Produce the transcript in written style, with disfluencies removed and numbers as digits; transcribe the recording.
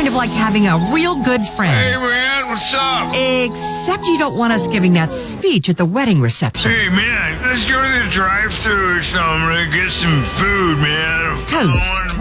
kind of like having a real good friend. Hey, man, what's up? Except you don't want us giving that speech at the wedding reception. Hey, man, let's go to the drive-thru or something and get some food, man. Coast